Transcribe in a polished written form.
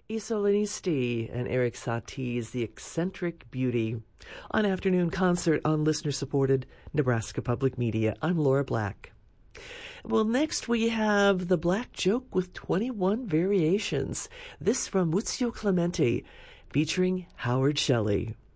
Isolinisti and Eric Satie's The Eccentric Beauty on Afternoon Concert on listener-supported Nebraska Public Media. I'm Laura Black. Well, next we have The Black Joke with 21 Variations. This from Muzio Clementi, featuring Howard Shelley.